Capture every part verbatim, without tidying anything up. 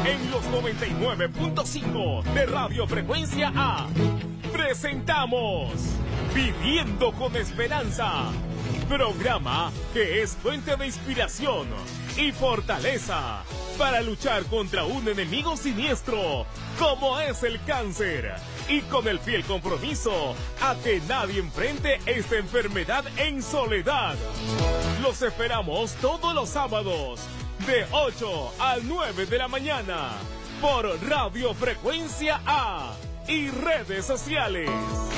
En los noventa y nueve punto cinco de Radio Frecuencia A presentamos Viviendo con Esperanza, programa que es fuente de inspiración y fortaleza para luchar contra un enemigo siniestro como es el cáncer, y con el fiel compromiso a que nadie enfrente esta enfermedad en soledad. Los esperamos todos los sábados de ocho a nueve de la mañana por Radio Frecuencia A y redes sociales.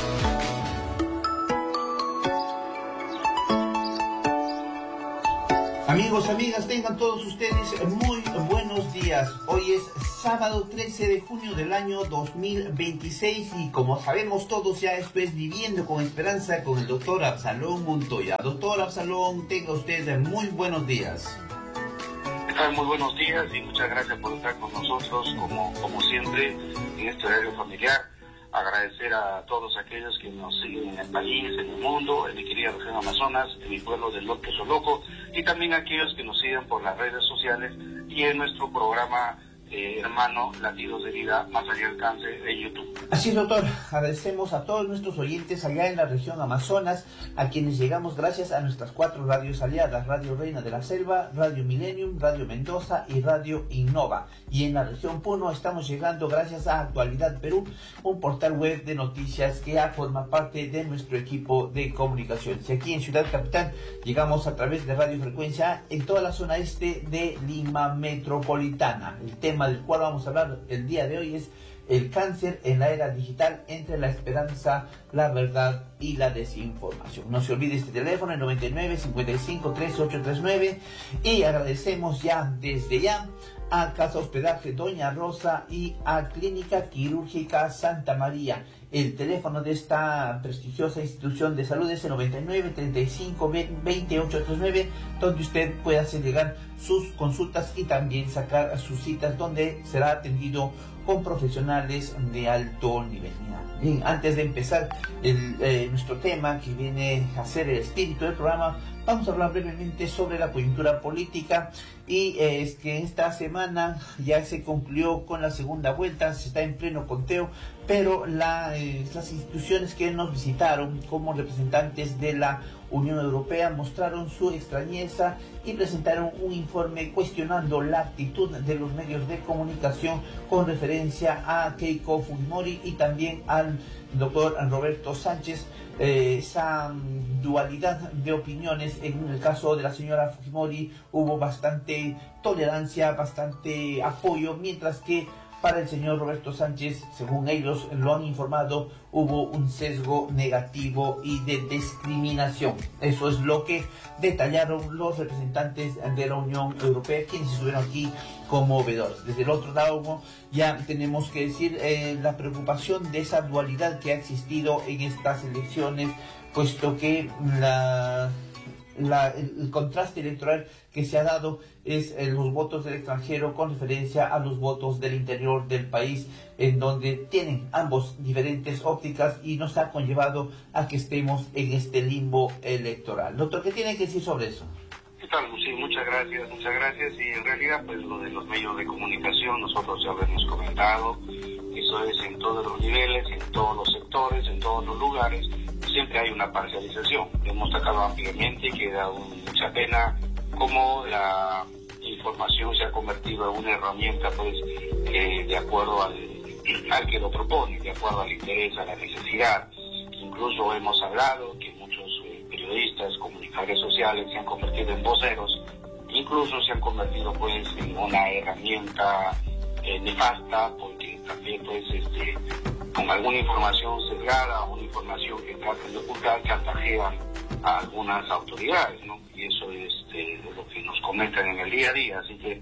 Amigos, amigas, tengan todos ustedes muy buenos días. Hoy es sábado trece de junio del año dos mil veintiséis y como sabemos todos ya esto es Viviendo con Esperanza con el doctor Absalón Montoya. Doctor Absalón, tenga usted muy buenos días. ¿Qué tal? Muy buenos días y muchas gracias por estar con nosotros como, como siempre en este horario familiar. Agradecer a todos aquellos que nos siguen en el país, en el mundo, en mi querida región Amazonas, en mi pueblo del Loque Soloco, y también a aquellos que nos siguen por las redes sociales y en nuestro programa eh, hermano Latidos de Vida Más Allá del Cáncer de YouTube. Así es, doctor. Agradecemos a todos nuestros oyentes allá en la región Amazonas, a quienes llegamos gracias a nuestras cuatro radios aliadas: Radio Reina de la Selva, Radio Millennium, Radio Mendoza y Radio Innova. Y en la región Puno estamos llegando gracias a Actualidad Perú, un portal web de noticias que ya forma parte de nuestro equipo de comunicación. Si aquí en Ciudad Capital llegamos a través de Radio Frecuencia en toda la zona este de Lima Metropolitana. El tema del cual vamos a hablar el día de hoy es el cáncer en la era digital, entre la esperanza, la verdad y la desinformación. No se olvide este teléfono, el noventa y nueve, cincuenta y cinco, trece, ochocientos treinta y nueve, y agradecemos ya desde ya a Casa Hospedaje Doña Rosa y a Clínica Quirúrgica Santa María. El teléfono de esta prestigiosa institución de salud es el noventa y nueve, treinta y cinco, veinte, ochocientos treinta y nueve, donde usted puede hacer llegar sus consultas y también sacar sus citas, donde será atendido con profesionales de alto nivel. Bien, antes de empezar el, eh, nuestro tema, que viene a ser el espíritu del programa, vamos a hablar brevemente sobre la coyuntura política. Y eh, es que esta semana ya se concluyó con la segunda vuelta, se está en pleno conteo, pero la, eh, las instituciones que nos visitaron como representantes de la Unión Europea mostraron su extrañeza y presentaron un informe cuestionando la actitud de los medios de comunicación con referencia a Keiko Fujimori y también al doctor Roberto Sánchez. Eh, esa um, dualidad de opiniones. En el caso de la señora Fujimori hubo bastante tolerancia, bastante apoyo, mientras que para el señor Roberto Sánchez, según ellos lo han informado, hubo un sesgo negativo y de discriminación. Eso es lo que detallaron los representantes de la Unión Europea, quienes estuvieron aquí como veedores. Desde el otro lado, ya tenemos que decir eh, la preocupación de esa dualidad que ha existido en estas elecciones, puesto que la... La, el, el contraste electoral que se ha dado es eh, los votos del extranjero con referencia a los votos del interior del país, en donde tienen ambos diferentes ópticas y nos ha conllevado a que estemos en este limbo electoral. Doctor, ¿qué tiene que decir sobre eso? ¿Qué tal? Sí, muchas gracias, muchas gracias. Y en realidad, pues lo de los medios de comunicación, nosotros ya lo hemos comentado, eso es en todos los niveles, en todos los sectores, en todos los lugares. Siempre hay una parcialización. Hemos sacado ampliamente, que da un, mucha pena cómo la información se ha convertido en una herramienta, pues, eh, de acuerdo al, al que lo propone, de acuerdo al interés, a la necesidad. Incluso hemos hablado que muchos eh, periodistas, comunicadores sociales se han convertido en voceros, incluso se han convertido, pues, en una herramienta eh, nefasta, porque también, pues, este con alguna información sesgada, una información que tratan de ocultar, chantajean a algunas autoridades, ¿no? Y eso es este, lo que nos comentan en el día a día, así que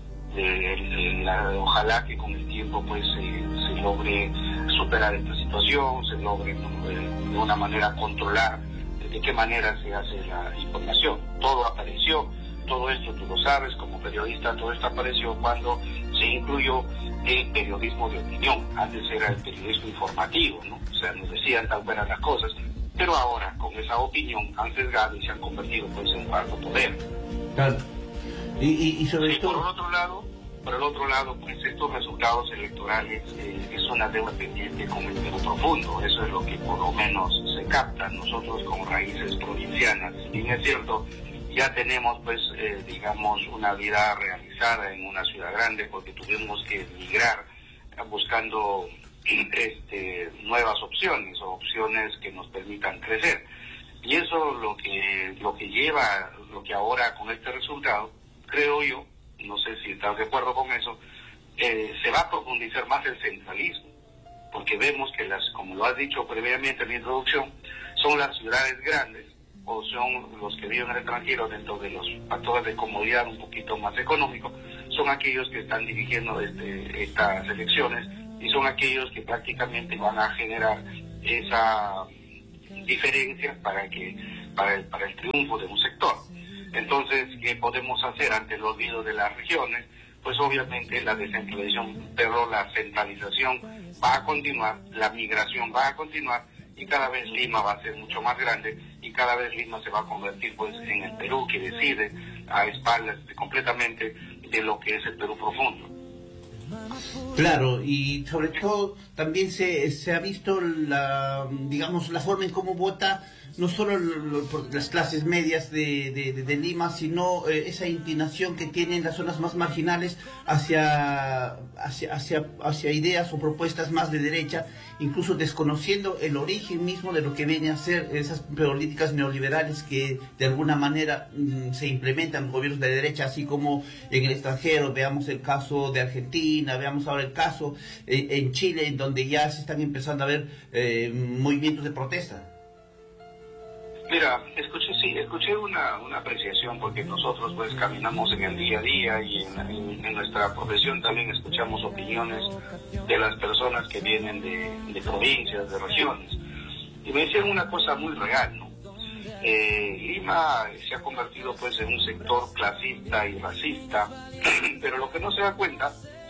eh, la, ojalá que con el tiempo pues eh, se logre superar esta situación, se logre eh, de una manera controlar de qué manera se hace la información. Todo apareció, todo esto tú lo sabes como periodista, todo esto apareció cuando se incluyó el periodismo de opinión. Antes era el periodismo informativo, ¿no? O sea, nos decían tan buenas las cosas, pero ahora con esa opinión han sesgado y se han convertido pues en un cuarto poder. Claro. Y, y, y sobre y todo... por otro lado, por el otro lado, pues estos resultados electorales eh, es una deuda pendiente con el Perú profundo. Eso es lo que por lo menos se capta. Nosotros con raíces provincianas, bien es cierto, ya tenemos pues eh, digamos una vida realizada en una ciudad grande porque tuvimos que emigrar buscando este, nuevas opciones o opciones que nos permitan crecer. Y eso lo que lo que lleva, lo que ahora con este resultado, creo yo, no sé si estás de acuerdo con eso, eh, se va a profundizar más el centralismo, porque vemos que las, como lo has dicho previamente en la introducción, son las ciudades grandes o son los que viven en el extranjero dentro de los factores de comodidad un poquito más económicos, son aquellos que están dirigiendo este, estas elecciones y son aquellos que prácticamente van a generar esa diferencia para que para el, para el triunfo de un sector. Entonces, ¿qué podemos hacer ante el olvido de las regiones? Pues obviamente la descentralización, pero la centralización va a continuar, la migración va a continuar y cada vez Lima va a ser mucho más grande y cada vez Lima se va a convertir pues en el Perú que decide a espaldas de, completamente de lo que es el Perú profundo. Claro, y sobre todo también se, se ha visto la, digamos, la forma en cómo vota no solo lo, lo, por las clases medias de, de, de, de Lima, sino eh, esa inclinación que tienen las zonas más marginales hacia, hacia, hacia, hacia ideas o propuestas más de derecha, incluso desconociendo el origen mismo de lo que vienen a ser esas políticas neoliberales que de alguna manera mm, se implementan en gobiernos de derecha, así como en el extranjero. Veamos el caso de Argentina, veamos ahora el caso eh, en Chile, en donde ya se están empezando a ver eh, movimientos de protesta. Mira, escuché, sí, escuché una, una apreciación porque nosotros pues caminamos en el día a día y en, en, en nuestra profesión también escuchamos opiniones de las personas que vienen de, de provincias, de regiones. Y me decían una cosa muy real, ¿no? Eh, Lima se ha convertido pues en un sector clasista y racista, pero lo que no se da cuenta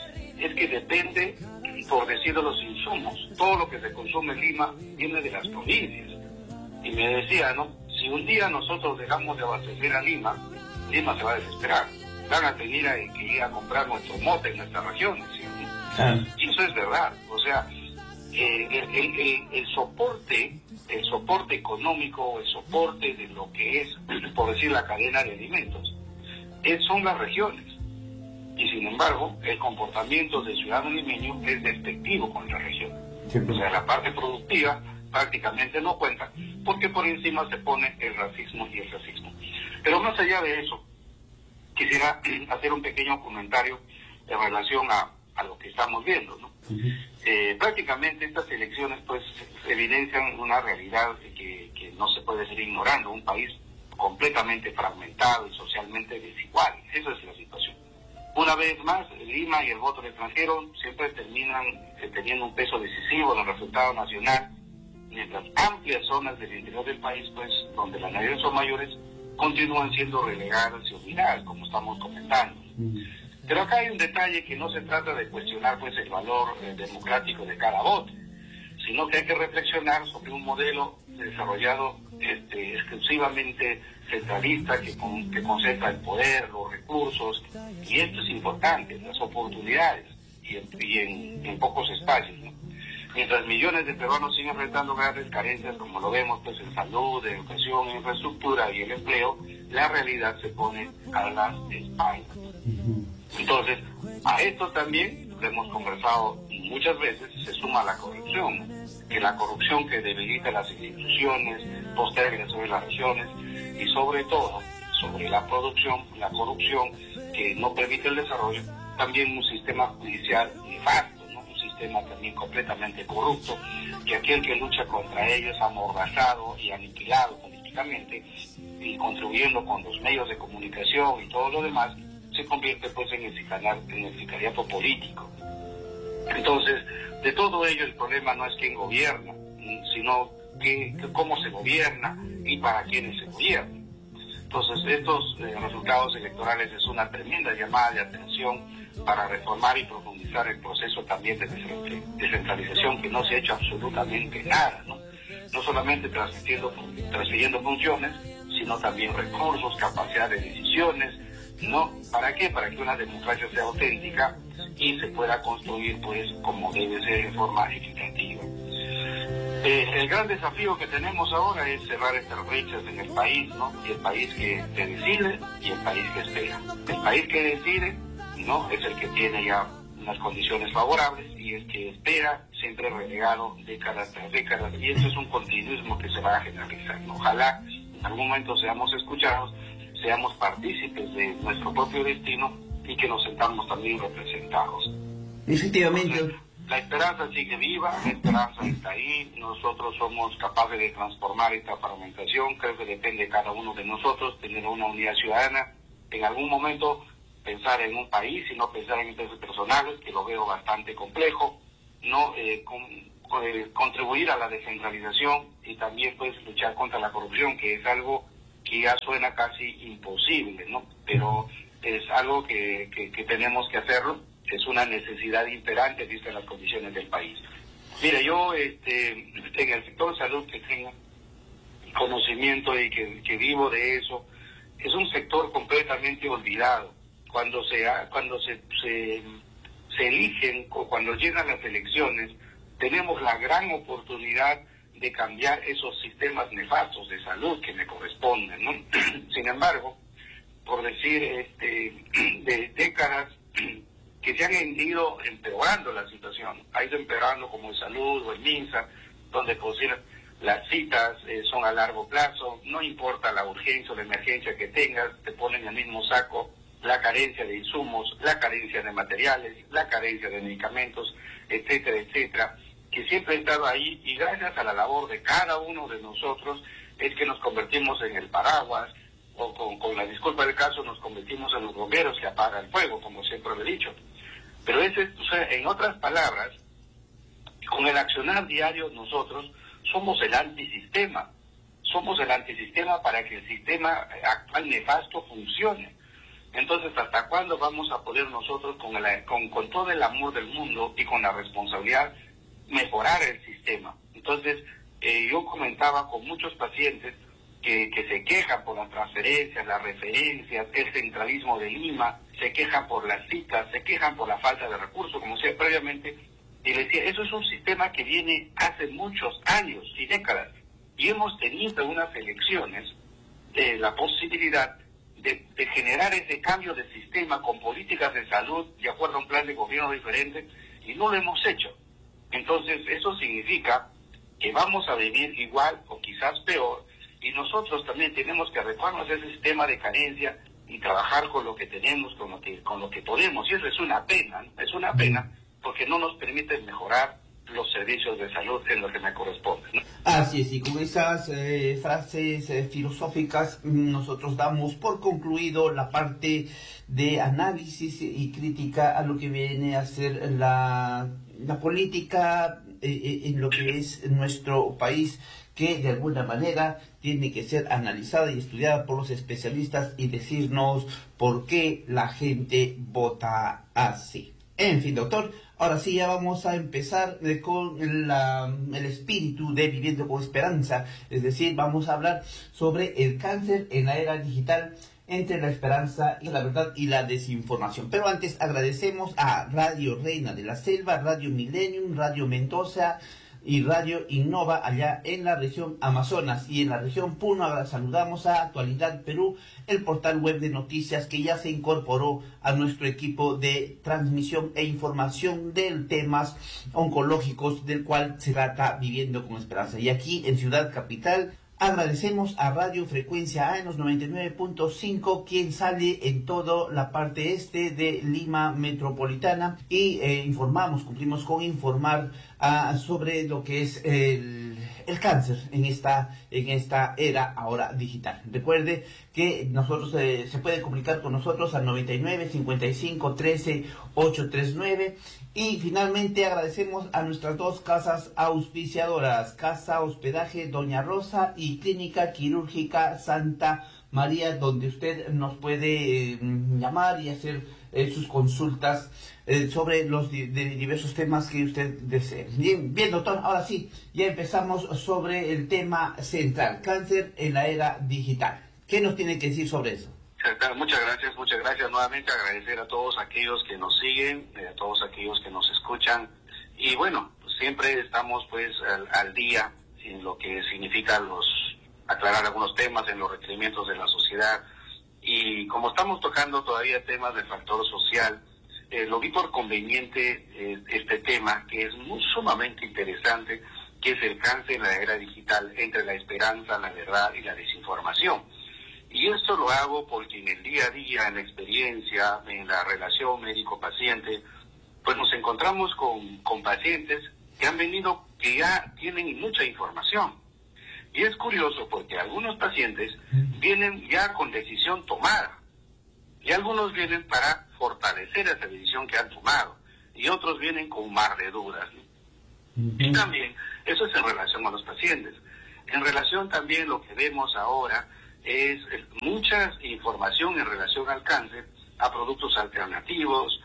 es que depende, por decirlo, los insumos. Todo lo que se consume en Lima viene de las provincias. Y me decía, ¿no? Si un día nosotros dejamos de abastecer a Lima, Lima se va a desesperar. Van a venir a, que ir a comprar nuestro mote en nuestras regiones, ¿sí? Ah. Y eso es verdad. O sea, eh, el, el, el, el soporte, el soporte económico, el soporte de lo que es, por decir, la cadena de alimentos, es, son las regiones. Y sin embargo, el comportamiento del ciudadano limeño es despectivo con la región. Sí, pues. O sea, la parte productiva prácticamente no cuenta, porque por encima se pone el racismo y el racismo. Pero más allá de eso, quisiera hacer un pequeño comentario en relación a, a lo que estamos viendo, ¿no? Uh-huh. Eh, prácticamente estas elecciones pues evidencian una realidad que, que no se puede seguir ignorando, un país completamente fragmentado y socialmente desigual. Esa es la situación. Una vez más, Lima y el voto del extranjero siempre terminan eh, teniendo un peso decisivo en el resultado nacional, mientras amplias zonas del interior del país, pues, donde las naciones son mayores, continúan siendo relegadas y olvidadas, como estamos comentando. Mm. Pero acá hay un detalle que no se trata de cuestionar, pues, el valor eh, democrático de cada voto, sino que hay que reflexionar sobre un modelo desarrollado este, exclusivamente centralista, que, con, que concentra el poder, los recursos, y esto es importante, las oportunidades, y en, y en, en pocos espacios, ¿no? Mientras millones de peruanos siguen enfrentando grandes carencias, como lo vemos pues en salud, en educación, en infraestructura y el empleo, la realidad se pone a las espaldas. Entonces, a esto también, lo hemos conversado muchas veces, se suma la corrupción, que la corrupción que debilita las instituciones, posterga sobre las regiones y sobre todo, sobre la producción, la corrupción que no permite el desarrollo, también un sistema judicial nefasto, sistema también completamente corrupto, que aquel que lucha contra ellos amordazado y aniquilado políticamente y contribuyendo con los medios de comunicación y todo lo demás, se convierte pues en el, sicariato, en el sicariato político. Entonces, de todo ello el problema no es quién gobierna, sino que, que cómo se gobierna y para quiénes se gobierna. Entonces, estos eh, resultados electorales es una tremenda llamada de atención para reformar y profundizar el proceso también de descentralización, que no se ha hecho absolutamente nada, ¿no? No solamente transfiriendo, transfiriendo funciones, sino también recursos, capacidad de decisiones, ¿no? ¿Para qué? Para que una democracia sea auténtica y se pueda construir, pues, como debe ser, de forma equitativa. Eh, el gran desafío que tenemos ahora es cerrar estas brechas en el país, ¿no? Y el país que, que decide y el país que espera. El país que decide, ¿no? Es el que tiene ya unas condiciones favorables, y el que espera siempre relegado décadas tras décadas, y eso es un continuismo que se va a generalizar, ¿no? Ojalá en algún momento seamos escuchados, seamos partícipes de nuestro propio destino y que nos sentamos también representados. Efectivamente. Entonces, la esperanza sigue viva, la esperanza está ahí, nosotros somos capaces de transformar esta fragmentación, creo que depende de cada uno de nosotros tener una unidad ciudadana, en algún momento pensar en un país y no pensar en intereses personales, que lo veo bastante complejo, no eh, con, eh, contribuir a la descentralización y también pues luchar contra la corrupción, que es algo que ya suena casi imposible, ¿no? Pero es algo que, que, que tenemos que hacerlo, es una necesidad imperante vista las condiciones del país. Mire, yo este, en el sector de salud que tengo conocimiento y que, que vivo de eso, es un sector completamente olvidado. Cuando se cuando se, se, se eligen o cuando llegan las elecciones, tenemos la gran oportunidad de cambiar esos sistemas nefastos de salud que me corresponden, ¿no? Sin embargo, por decir, este, de décadas que se han ido empeorando la situación, ha ido empeorando como en salud o en MINSA, donde por decir, las citas eh, son a largo plazo, no importa la urgencia o la emergencia que tengas, te ponen en el mismo saco la carencia de insumos, la carencia de materiales, la carencia de medicamentos, etcétera, etcétera, que siempre ha estado ahí, y gracias a la labor de cada uno de nosotros es que nos convertimos en el paraguas, o con, con la disculpa del caso nos convertimos en los bomberos que apagan el fuego, como siempre lo he dicho. Pero ese, o sea, en otras palabras, con el accionar diario nosotros somos el antisistema, somos el antisistema para que el sistema actual nefasto funcione. Entonces, ¿hasta cuándo vamos a poder nosotros, con, el, con, con todo el amor del mundo y con la responsabilidad, mejorar el sistema? Entonces, eh, yo comentaba con muchos pacientes que, que se quejan por las transferencias, las referencias, el centralismo de Lima, se quejan por las citas, se quejan por la falta de recursos, como decía previamente, y les decía, eso es un sistema que viene hace muchos años y décadas, y hemos tenido en unas elecciones eh, la posibilidad De, de generar ese cambio de sistema con políticas de salud de acuerdo a un plan de gobierno diferente, y no lo hemos hecho. Entonces eso significa que vamos a vivir igual o quizás peor, y nosotros también tenemos que adecuarnos a ese sistema de carencia y trabajar con lo que tenemos, con lo que, con lo que podemos, y eso es una pena, ¿no? Es una pena porque no nos permite mejorar los servicios de salud en lo que me corresponde, ¿no? Así es, y con esas eh, frases eh, filosóficas nosotros damos por concluido la parte de análisis y crítica a lo que viene a ser la, la política eh, en lo que es nuestro país, que de alguna manera tiene que ser analizada y estudiada por los especialistas y decirnos por qué la gente vota así. En fin, doctor, ahora sí ya vamos a empezar eh, con la, el espíritu de Viviendo con Esperanza, es decir, vamos a hablar sobre el cáncer en la era digital, entre la esperanza y la verdad y la desinformación. Pero antes agradecemos a Radio Reina de la Selva, Radio Millennium, Radio Mendoza y Radio Innova allá en la región Amazonas, y en la región Puno. Ahora saludamos a Actualidad Perú, el portal web de noticias que ya se incorporó a nuestro equipo de transmisión e información de temas oncológicos, del cual se trata Viviendo con Esperanza. Y aquí en Ciudad Capital agradecemos a Radio Frecuencia A en los noventa y nueve punto cinco, quien sale en toda la parte este de Lima Metropolitana, y eh, informamos, cumplimos con informar uh, sobre lo que es el, el cáncer en esta, en esta era ahora digital. Recuerde que nosotros eh, se puede comunicar con nosotros al noventa y nueve, cincuenta y cinco, trece, ochocientos treinta y nueve. Y finalmente agradecemos a nuestras dos casas auspiciadoras, Casa Hospedaje Doña Rosa y Clínica Quirúrgica Santa María, donde usted nos puede eh, llamar y hacer eh, sus consultas eh, sobre los di de diversos temas que usted desee. Bien, bien, doctor, ahora sí, ya empezamos sobre el tema central, cáncer en la era digital. ¿Qué nos tiene que decir sobre eso? Muchas gracias, muchas gracias nuevamente, agradecer a todos aquellos que nos siguen, a todos aquellos que nos escuchan, y bueno, siempre estamos pues al, al día en lo que significa los aclarar algunos temas en los requerimientos de la sociedad, y como estamos tocando todavía temas del factor social, eh, lo vi por conveniente eh, este tema que es muy sumamente interesante, que es el cáncer en la era digital, entre la esperanza, la verdad y la desinformación. Y esto lo hago porque en el día a día, en la experiencia, en la relación médico-paciente, pues nos encontramos con, con pacientes que han venido, que ya tienen mucha información. Y es curioso porque algunos pacientes vienen ya con decisión tomada. Y algunos vienen para fortalecer esa decisión que han tomado. Y otros vienen con un mar de dudas, ¿no? Uh-huh. Y también, eso es en relación a los pacientes. En relación también lo que vemos ahora es mucha información en relación al cáncer, a productos alternativos,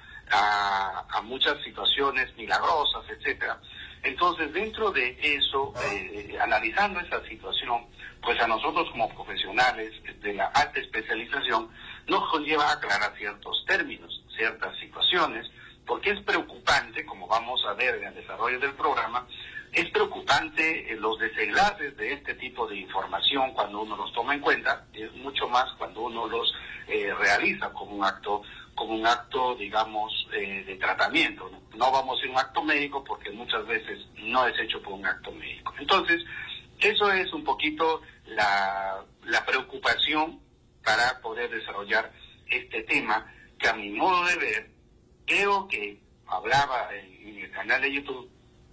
a, a muchas situaciones milagrosas, etcétera. Entonces, dentro de eso, eh, analizando esta situación, pues a nosotros como profesionales de la alta especialización nos conlleva a aclarar ciertos términos, ciertas situaciones, porque es preocupante, como vamos a ver en el desarrollo del programa, es preocupante los desenlaces de este tipo de información cuando uno los toma en cuenta, es mucho más cuando uno los eh, realiza como un acto, como un acto, digamos, eh, de tratamiento, ¿no? No vamos a ir a un acto médico porque muchas veces no es hecho por un acto médico. Entonces, eso es un poquito la, la preocupación para poder desarrollar este tema que a mi modo de ver, creo que hablaba en, en el canal de YouTube,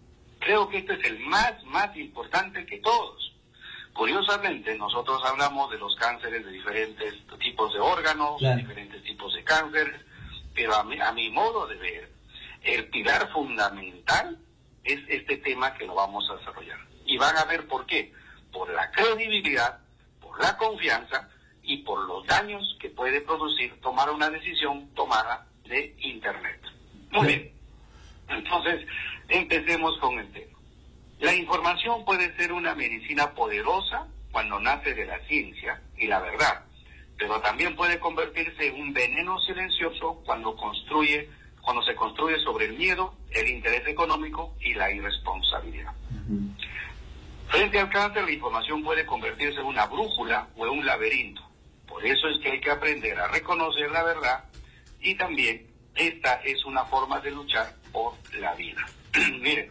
creo que este es el más, más importante que todos. Curiosamente, nosotros hablamos de los cánceres de diferentes tipos de órganos, claro, diferentes tipos de cánceres, pero a mi, a mi modo de ver, el pilar fundamental es este tema que lo vamos a desarrollar. Y van a ver por qué. Por la credibilidad, por la confianza y por los daños que puede producir tomar una decisión tomada de Internet. Muy bien. Entonces, empecemos con el tema. La información puede ser una medicina poderosa cuando nace de la ciencia y la verdad, pero también puede convertirse en un veneno silencioso cuando construye, cuando se construye sobre el miedo, el interés económico y la irresponsabilidad. Uh-huh. Frente al cáncer, la información puede convertirse en una brújula o en un laberinto. Por eso es que hay que aprender a reconocer la verdad, y también esta es una forma de luchar por la vida. Miren,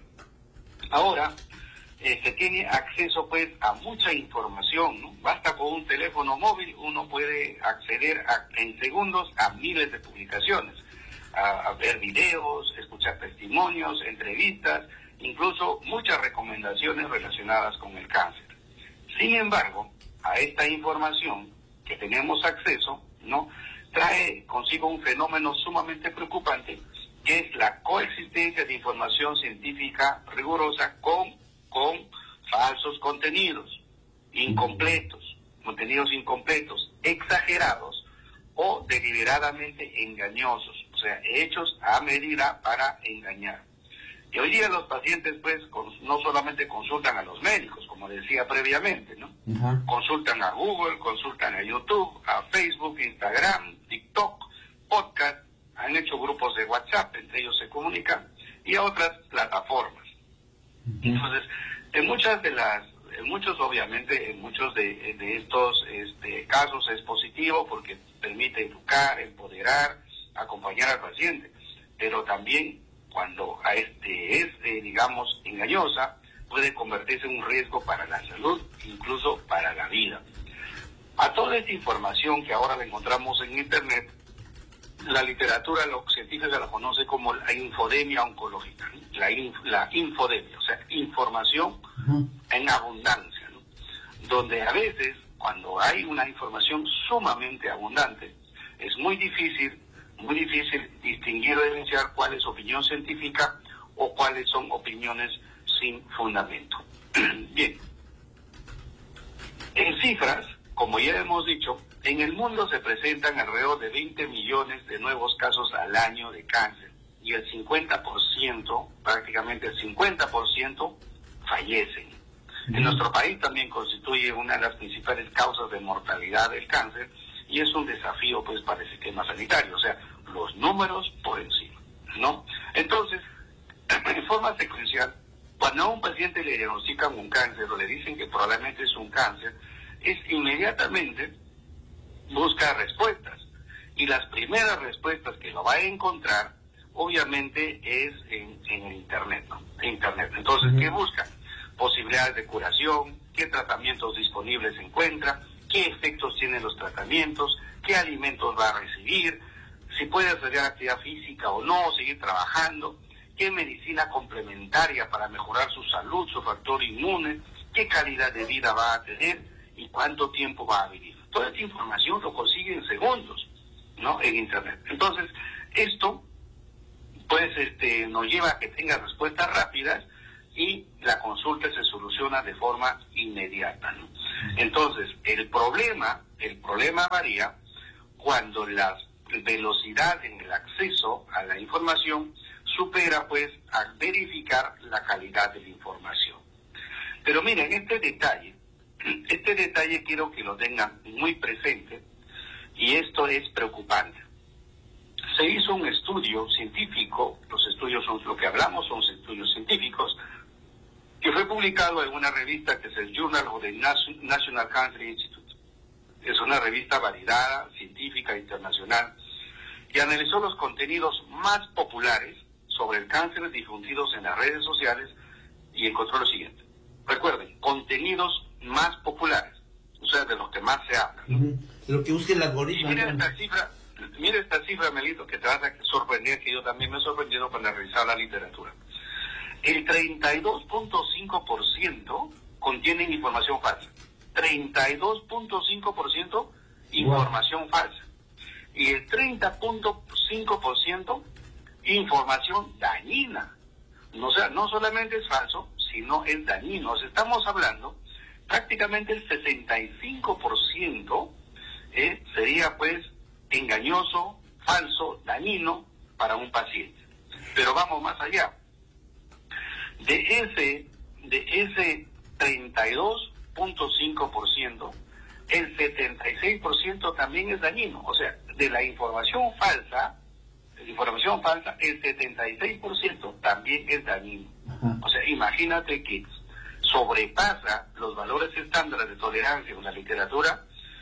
ahora eh, se tiene acceso pues a mucha información, ¿no? Basta con un teléfono móvil, uno puede acceder a, en segundos a miles de publicaciones, a, a ver videos, escuchar testimonios, entrevistas, incluso muchas recomendaciones relacionadas con el cáncer. Sin embargo, a esta información que tenemos acceso, ¿no?, trae consigo un fenómeno sumamente preocupante, que es la coexistencia de información científica rigurosa con, con falsos contenidos, incompletos, contenidos incompletos, exagerados o deliberadamente engañosos, o sea, hechos a medida para engañar. Y hoy día los pacientes, pues, con, no solamente consultan a los médicos, como decía previamente, ¿no? Uh-huh. Consultan a Google, consultan a YouTube, a Facebook, Instagram, TikTok, podcast, han hecho grupos de WhatsApp, entre ellos se comunican, y a otras plataformas. Uh-huh. Entonces, en muchas de las, en muchos, obviamente, en muchos de, de estos este, casos es positivo porque permite educar, empoderar, acompañar al paciente, pero también cuando a este es, eh, digamos, engañosa, puede convertirse en un riesgo para la salud, incluso para la vida. A toda esta información que ahora la encontramos en Internet, la literatura, los científicos la conoce como la infodemia oncológica, ¿no? la, inf, la infodemia, o sea, información uh-huh. en abundancia, ¿no? Donde a veces, cuando hay una información sumamente abundante, es muy difícil muy difícil distinguir o diferenciar cuál es opinión científica o cuáles son opiniones sin fundamento. Bien, en cifras, como ya hemos dicho, en el mundo se presentan alrededor de veinte millones de nuevos casos al año de cáncer y el cincuenta por ciento, prácticamente el cincuenta por ciento, fallecen. En nuestro país también constituye una de las principales causas de mortalidad del cáncer y es un desafío pues para el sistema sanitario, o sea, los números por encima, ¿no? Entonces, en forma secuencial, cuando a un paciente le diagnostican un cáncer o le dicen que probablemente es un cáncer, es inmediatamente busca respuestas. Y las primeras respuestas que lo va a encontrar, obviamente, es en, en el Internet, ¿no? En Internet. Entonces, ¿qué busca? Posibilidades de curación, qué tratamientos disponibles se encuentra, qué efectos tienen los tratamientos, qué alimentos va a recibir, si puede hacer actividad física o no, seguir trabajando, qué medicina complementaria para mejorar su salud, su factor inmune, qué calidad de vida va a tener y cuánto tiempo va a vivir. Toda esta información lo consigue en segundos, ¿no? En Internet. Entonces, esto pues este nos lleva a que tenga respuestas rápidas y la consulta se soluciona de forma inmediata, ¿no? Entonces, el problema, el problema varía cuando la velocidad en el acceso a la información supera pues a verificar la calidad de la información. Pero miren, este detalle, este detalle quiero que lo tengan muy presente, y esto es preocupante. Se hizo un estudio científico, los estudios son lo que hablamos, son estudios científicos, que fue publicado en una revista que es el Journal of the National Cancer Institute. Es una revista validada, científica, internacional, y analizó los contenidos más populares sobre el cáncer difundidos en las redes sociales y encontró lo siguiente. Recuerden, contenidos más populares, o sea, de los que más se habla, ¿no? Uh-huh. Lo que busque el algoritmo. Y mira esta cifra, mira esta cifra, Melito, que te vas a sorprender, que yo también me he sorprendido cuando he revisado la literatura. El treinta y dos punto cinco por ciento contienen información falsa. treinta y dos punto cinco por ciento información wow. falsa. Y el treinta punto cinco por ciento información dañina. O sea, no solamente es falso, sino es dañino. O sea, estamos hablando, prácticamente el sesenta y cinco por ciento eh, sería pues engañoso, falso, dañino para un paciente. Pero vamos más allá. De ese, de ese treinta y dos punto cinco por ciento, el setenta y seis por ciento también es dañino. O sea, de la información falsa, de la información falsa, el setenta y seis por ciento también es dañino. Ajá. O sea, imagínate que sobrepasa los valores estándares de tolerancia en la literatura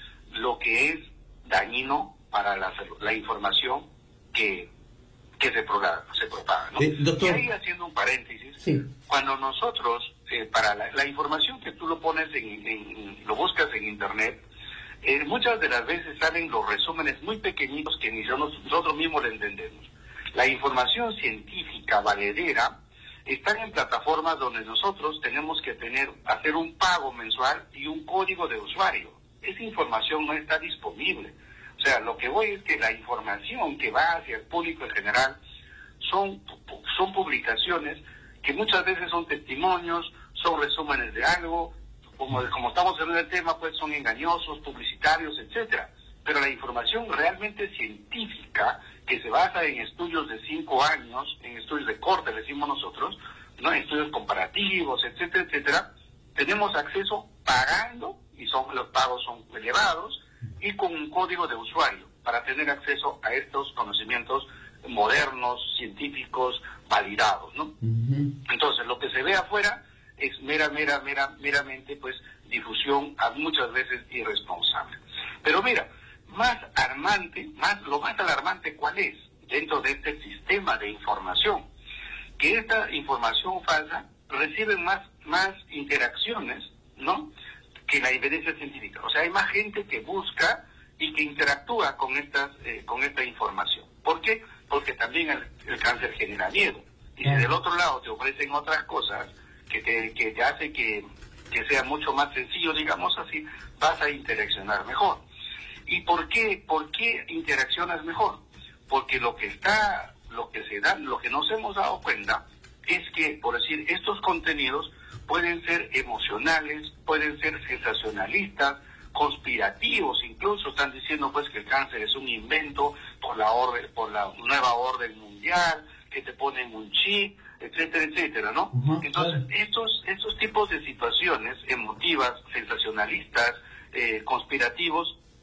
lo que es dañino para la, la información que, que se propaga, se propaga, ¿no? Eh, doctor, y ahí, haciendo un paréntesis, sí. Cuando nosotros, eh, para la, la información que tú lo pones, en, en lo buscas en Internet, eh, muchas de las veces salen los resúmenes muy pequeñitos que ni nosotros, nosotros mismos lo entendemos. La información científica valedera están en plataformas donde nosotros tenemos que tener, hacer un pago mensual y un código de usuario. Esa información no está disponible. O sea, lo que voy es que la información que va hacia el público en general son, son publicaciones que muchas veces son testimonios, son resúmenes de algo, como, como estamos en el tema, pues son engañosos, publicitarios, etcétera. Pero la información realmente científica, que se basa en estudios de cinco años, en estudios de corte, decimos nosotros, ¿no? Estudios comparativos, etcétera, etcétera, tenemos acceso pagando, y son los pagos son elevados, y con un código de usuario, para tener acceso a estos conocimientos modernos, científicos, validados, ¿no? Uh-huh. Entonces, lo que se ve afuera es mera, mera, mera, meramente, pues, difusión, a muchas veces irresponsable. Pero mira, más alarmante, más, lo más alarmante, ¿cuál es? Dentro de este sistema de información, que esta información falsa recibe más, más interacciones, ¿no?, que la evidencia científica. O sea, hay más gente que busca y que interactúa con estas, eh, con esta información. ¿Por qué? Porque también el, el cáncer genera miedo. Y si del otro lado te ofrecen otras cosas que te, que te hace que, que sea mucho más sencillo, digamos así, vas a interaccionar mejor. ¿Y por qué, por qué interaccionas mejor? Porque lo que está, lo que se da, lo que nos hemos dado cuenta es que, por decir, estos contenidos pueden ser emocionales, pueden ser sensacionalistas, conspirativos, incluso están diciendo pues que el cáncer es un invento por la orden, por la nueva orden mundial, que te ponen un chip, etcétera, etcétera, ¿no? Uh-huh. Entonces, estos, estos tipos de situaciones emotivas, sensacionalistas, eh, conspirativos,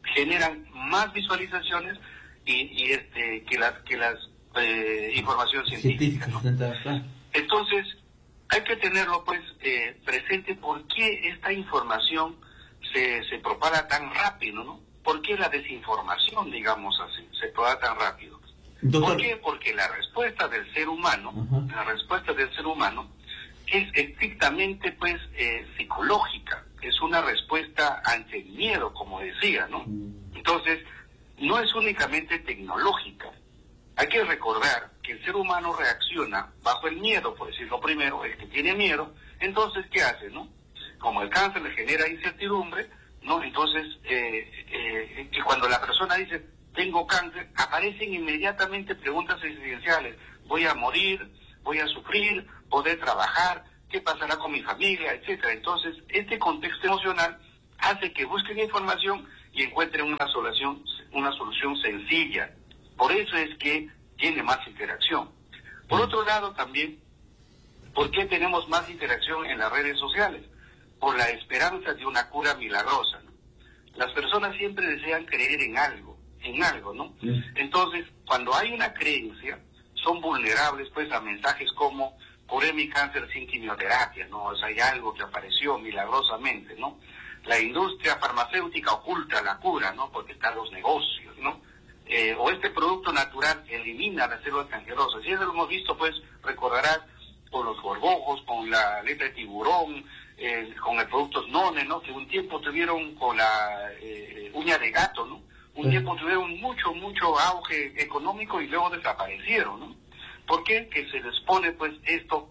generan más visualizaciones y, y este que las que las eh, información científica, ¿no? Entonces hay que tenerlo pues eh, presente, por qué esta información se, se propaga tan rápido, ¿no? ¿Por qué la desinformación, digamos así, se propaga tan rápido? Doctor. ¿Por qué? Porque la respuesta del ser humano, uh-huh. la respuesta del ser humano es estrictamente pues eh, psicológica, es una respuesta ante el miedo, como decía, ¿no? Entonces, no es únicamente tecnológica. Hay que recordar que el ser humano reacciona bajo el miedo, por decirlo primero, el que tiene miedo, entonces, ¿qué hace, no? Como el cáncer le genera incertidumbre, ¿no? Entonces, eh, eh, que cuando la persona dice, tengo cáncer, aparecen inmediatamente preguntas existenciales. Voy a morir, voy a sufrir, poder trabajar, qué pasará con mi familia, etcétera. Entonces, este contexto emocional hace que busquen información y encuentren una solución, una solución sencilla. Por eso es que tiene más interacción. Por otro lado, también, ¿por qué tenemos más interacción en las redes sociales? Por la esperanza de una cura milagrosa, ¿no? Las personas siempre desean creer en algo, en algo, ¿no? Sí. Entonces, cuando hay una creencia, son vulnerables, pues, a mensajes como, curé mi cáncer sin quimioterapia, ¿no? O sea, hay algo que apareció milagrosamente, ¿no? La industria farmacéutica oculta la cura, ¿no? Porque están los negocios, ¿no? Eh, o este producto natural elimina las células cancerosas. Y eso lo hemos visto, pues, recordarás, con los gorgojos, con la letra de tiburón, eh, con el producto None, ¿no? Que un tiempo tuvieron con la eh, uña de gato, ¿no? Un sí. tiempo tuvieron mucho, mucho auge económico y luego desaparecieron, ¿no? ¿Por qué? Que se les pone, pues, esto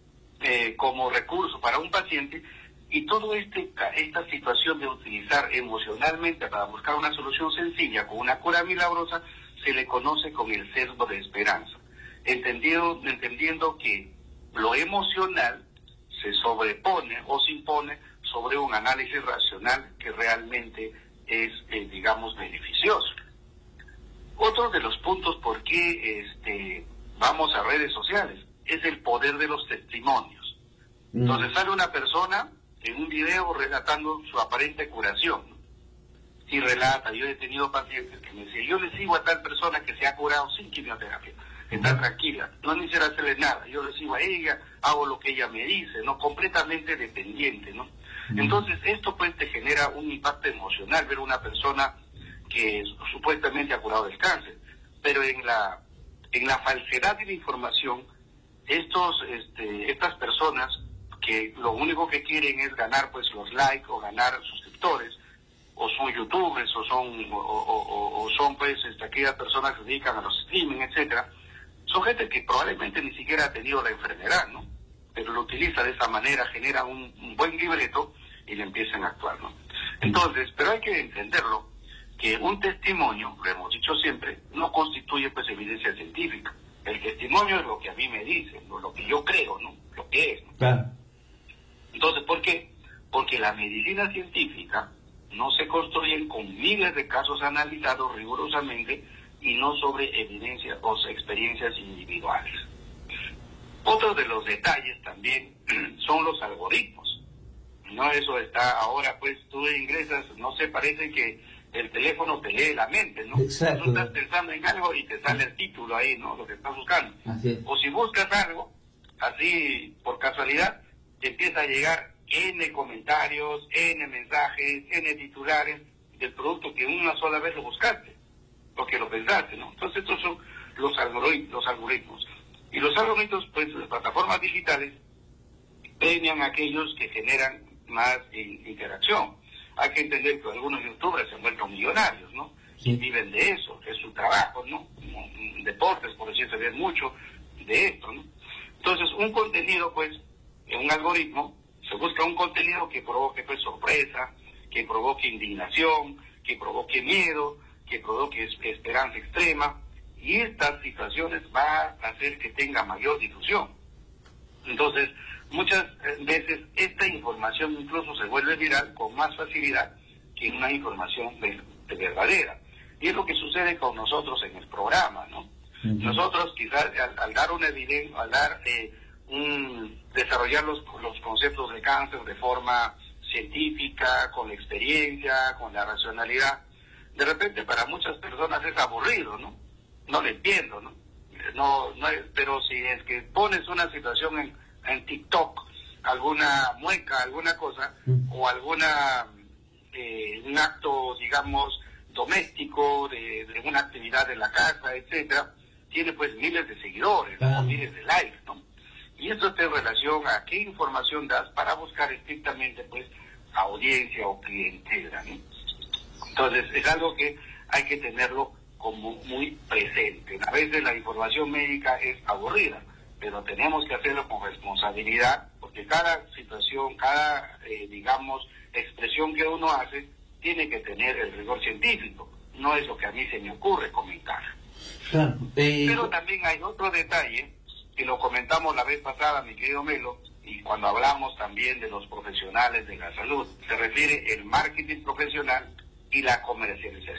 eh, como recurso para un paciente, y todo este esta situación de utilizar emocionalmente para buscar una solución sencilla con una cura milagrosa se le conoce con el sesgo de esperanza, entendiendo, entendiendo que lo emocional se sobrepone o se impone sobre un análisis racional que realmente es, eh, digamos, beneficioso. Otro de los puntos por qué este, vamos a redes sociales es el poder de los testimonios. Mm. Entonces sale una persona en un video relatando su aparente curación, ¿no? Y relata, yo he tenido pacientes que me decían, yo le sigo a tal persona que se ha curado sin quimioterapia, que está tranquila, no necesita hacerle nada, yo le sigo a ella, hago lo que ella me dice, ¿no? Completamente dependiente, ¿no? Entonces esto pues te genera un impacto emocional, ver una persona que supuestamente ha curado del cáncer, pero en la en la falsedad de la información, estos este, estas personas que lo único que quieren es ganar pues los likes o ganar suscriptores, o son youtubers, o son o, o, o son pues este, aquellas personas que se dedican a los streaming, etcétera, son gente que probablemente ni siquiera ha tenido la enfermedad, ¿no? Pero lo utiliza de esa manera, genera un, un buen libreto y le empiezan a actuar, ¿no? Entonces, pero hay que entenderlo, que un testimonio, lo hemos dicho siempre, no constituye pues evidencia científica. El testimonio es lo que a mí me dicen, ¿no? Lo que yo creo, ¿no? Lo que es, ¿no? Claro. Entonces, ¿por qué? Porque la medicina científica no se construye con miles de casos analizados rigurosamente y no sobre evidencias o experiencias individuales. Otro de los detalles también son los algoritmos. No, eso está ahora, pues tú ingresas, no sé, parece que el teléfono te lee la mente, ¿no? Exacto. Tú estás pensando en algo y te sale el título ahí, ¿no? Lo que estás buscando. Así es. O si buscas algo, así por casualidad, te empieza a llegar N comentarios, N mensajes, N titulares del producto que una sola vez lo buscaste, porque lo pensaste, ¿no? Entonces estos son los algoritmos, los algoritmos. Y los algoritmos, pues las plataformas digitales premian a aquellos que generan más eh, interacción. Hay que entender que algunos youtubers se han vuelto millonarios, ¿no? Sí. Y viven de eso, es su trabajo, ¿no? En deportes, por decir, se ve mucho de esto, ¿no? Entonces, un contenido, pues, en un algoritmo, se busca un contenido que provoque, pues, sorpresa, que provoque indignación, que provoque miedo, que provoque esperanza extrema, y estas situaciones va a hacer que tenga mayor difusión. Entonces, muchas veces esta información incluso se vuelve viral con más facilidad que una información de, de verdadera. Y es lo que sucede con nosotros en el programa, ¿no? Uh-huh. Nosotros quizás al, al dar una evidencia, al dar eh, un, desarrollar los, los conceptos de cáncer de forma científica, con la experiencia, con la racionalidad, de repente para muchas personas es aburrido, ¿no? No lo entiendo, ¿no? No, no es, pero si es que pones una situación en, en TikTok, alguna mueca, alguna cosa, mm. o alguna eh, un acto, digamos, doméstico, de, de una actividad de la casa, etcétera, tiene pues miles de seguidores, ¿no? Miles de likes, ¿no? Y esto está en relación a qué información das para buscar estrictamente pues audiencia o clientela, ¿no? Entonces es algo que hay que tenerlo como muy presente. A veces la información médica es aburrida, pero tenemos que hacerlo con responsabilidad, porque cada situación, cada, eh, digamos, expresión que uno hace, tiene que tener el rigor científico. No es lo que a mí se me ocurre comentar. Claro, eh... Pero también hay otro detalle, que lo comentamos la vez pasada, mi querido Melo, y cuando hablamos también de los profesionales de la salud, se refiere el marketing profesional y la comercialización.